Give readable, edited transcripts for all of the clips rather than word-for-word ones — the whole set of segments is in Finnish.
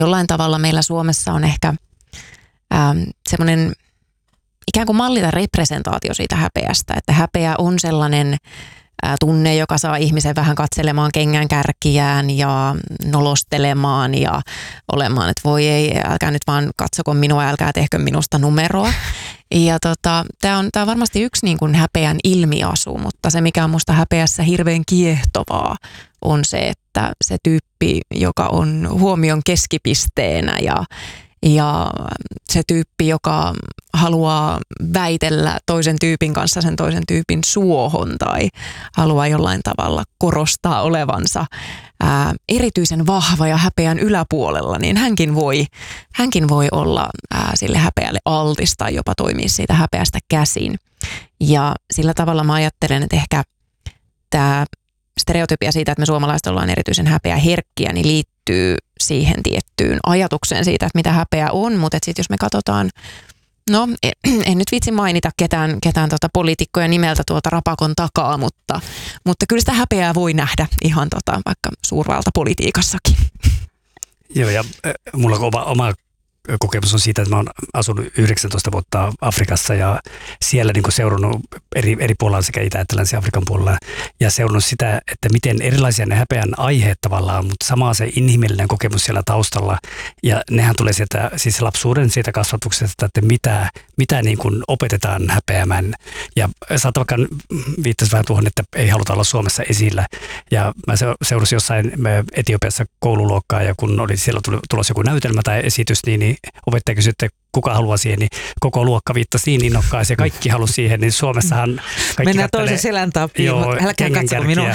Jollain tavalla meillä Suomessa on ehkä semmoinen ikään kuin malli tai representaatio siitä häpeästä, että häpeä on sellainen tunne, joka saa ihmisen vähän katselemaan kengän kärkiään ja nolostelemaan ja olemaan, että voi ei, älkää nyt vaan katsoko minua, älkää tehkö minusta numeroa. Ja tämä on varmasti yksi niin kuin häpeän ilmiasu, mutta se mikä on musta häpeässä hirveän kiehtovaa on se, että se tyyppi, joka on huomion keskipisteenä ja se tyyppi, joka haluaa väitellä toisen tyypin kanssa sen toisen tyypin suohon tai haluaa jollain tavalla korostaa olevansa erityisen vahva ja häpeän yläpuolella, niin hänkin voi olla sille häpeälle altis tai jopa toimia siitä häpeästä käsin. Ja sillä tavalla mä ajattelen, että ehkä tämä stereotypia siitä, että me suomalaiset ollaan erityisen häpeäherkkiä, niin liittyy siihen tiettyyn ajatukseen siitä, että mitä häpeä on, mutta sitten jos me katsotaan, no en nyt viitsi mainita ketään poliitikkoja nimeltä tuolta rapakon takaa, mutta kyllä sitä häpeää voi nähdä ihan vaikka suurvaltapolitiikassakin. Joo, ja mulla on oma kokemus on siitä, että mä oon asunut 19 vuotta Afrikassa ja siellä niin kuin seurannut eri puolilla sekä Itä- että Länsi-Afrikan puolella ja seurannut sitä, että miten erilaisia ne häpeän aiheet tavallaan, mutta samaa se inhimillinen kokemus siellä taustalla ja nehän tulee sieltä siis lapsuuden siitä kasvatuksesta, että mitä niin kuin opetetaan häpeämään ja saattaa vaikka viittasi vähän tuohon, että ei haluta olla Suomessa esillä ja mä seurasin jossain Etiopiassa koululuokkaa ja kun oli siellä tulossa joku näytelmä tai esitys, niin opettaja kysyi, että kuka haluaa siihen, niin koko luokka viittasi niin innokkaasti ja kaikki halusi siihen, niin Suomessahan kaikki mennään toisen selän tapiin, mutta älkää katsoko minua.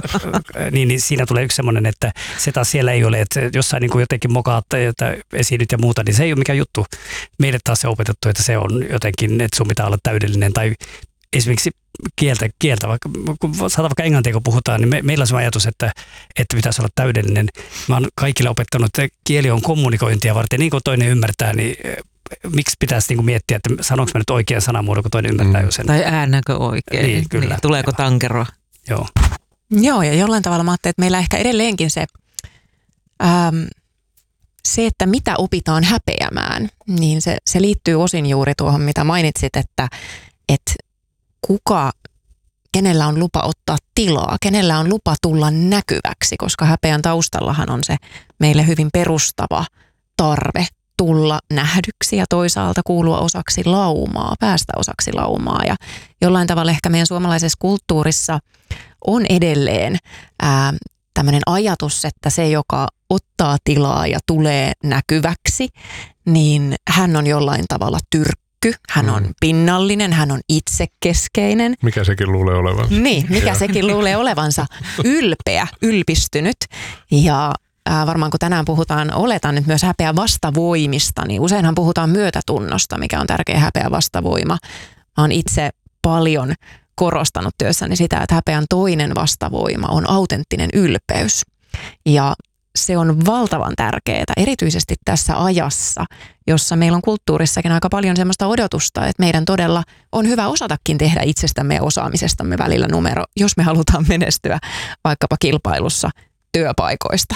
niin siinä tulee yksi semmoinen, että se taas siellä ei ole, että jossain niin kuin jotenkin mokaat tai esiinnyt ja muuta, niin se ei ole mikään juttu. Meille taas se opetettu, että se on jotenkin, että sun pitää olla täydellinen tai esimerkiksi kieltä kun saadaan vaikka englantia, kun puhutaan, niin meillä on se ajatus, että pitäisi olla täydellinen. Mä oon kaikille opettanut, että kieli on kommunikointia varten, niin kuin toinen ymmärtää, niin miksi pitäisi niin kuin miettiä, että sanonko mä nyt oikean sanamuodon, kun toinen ymmärtää jo sen. Tai äännäkö oikein, niin, kyllä. Niin, tuleeko tankeroa. Joo, ja jollain tavalla mä ajattelin, että meillä ehkä edelleenkin se, että mitä opitaan häpeämään, niin se liittyy osin juuri tuohon, mitä mainitsit, että kenellä on lupa ottaa tilaa, kenellä on lupa tulla näkyväksi, koska häpeän taustallahan on se meille hyvin perustava tarve tulla nähdyksi ja toisaalta kuulua osaksi laumaa, päästä osaksi laumaa. Ja jollain tavalla ehkä meidän suomalaisessa kulttuurissa on edelleen tämmöinen ajatus, että se, joka ottaa tilaa ja tulee näkyväksi, niin hän on jollain tavalla hän on pinnallinen, hän on itsekeskeinen. Mikä sekin luulee olevansa. Niin, mikä sekin luulee olevansa. Ylpeä, ylpistynyt. Ja varmaan kun tänään oletan nyt myös häpeä vastavoimista, niin useinhan puhutaan myötätunnosta, mikä on tärkeä häpeä vastavoima. Mä oon itse paljon korostanut työssäni sitä, että häpeän toinen vastavoima on autenttinen ylpeys. Ja se on valtavan tärkeää, erityisesti tässä ajassa, jossa meillä on kulttuurissakin aika paljon sellaista odotusta, että meidän todella on hyvä osatakin tehdä itsestämme ja osaamisestamme välillä numero, jos me halutaan menestyä vaikkapa kilpailussa työpaikoista.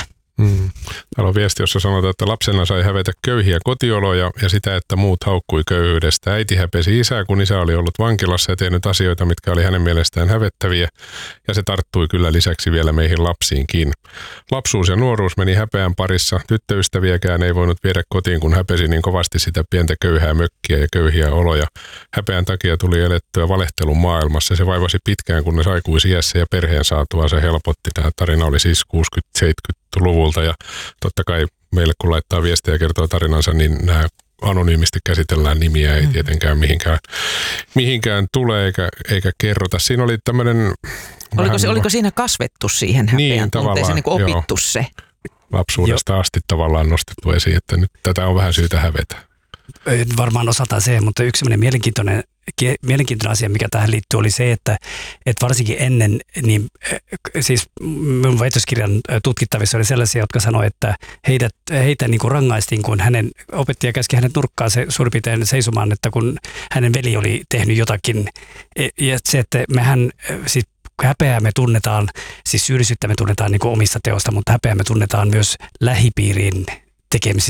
Täällä on viesti, jossa sanotaan, että lapsena sai hävetä köyhiä kotioloja ja sitä, että muut haukkui köyhyydestä. Äiti häpesi isää, kun isä oli ollut vankilassa ja tehnyt asioita, mitkä oli hänen mielestään hävettäviä. Ja se tarttui kyllä lisäksi vielä meihin lapsiinkin. Lapsuus ja nuoruus meni häpeän parissa. Tyttöystäviäkään ei voinut viedä kotiin, kun häpesi niin kovasti sitä pientä köyhää mökkiä ja köyhiä oloja. Häpeän takia tuli elettyä valehtelun maailmassa. Se vaivasi pitkään, kunnes aikuisiässä ja perheen saatua se helpotti. Tämä tarina oli siis 60-70-luvulta ja totta kai meille kun laittaa viestiä ja kertoo tarinansa, niin nämä anonyymisti käsitellään nimiä, ei tietenkään mihinkään tule eikä kerrota. Siinä oli tämmöinen... Oliko siinä kasvettu siihen häpeän tunteeseen, niin kuin opittu se? Lapsuudesta asti tavallaan nostettu esiin, että nyt tätä on vähän syytä hävetä. Varmaan osataan se, mutta yksi mielenkiintoinen asia, mikä tähän liittyy, oli se, että varsinkin ennen, niin siis minun väitöskirjan tutkittavissa oli sellaisia, jotka sanoivat, että heitä niin kuin rangaistiin, kun hänen opettaja käski hänet nurkkaan suurin piirtein seisomaan, että kun hänen veli oli tehnyt jotakin. Ja se, että mehän siis häpeää me tunnetaan, siis syyllisyyttä me tunnetaan niin kuin omista teosta, mutta häpeää me tunnetaan myös lähipiirin tekemisissä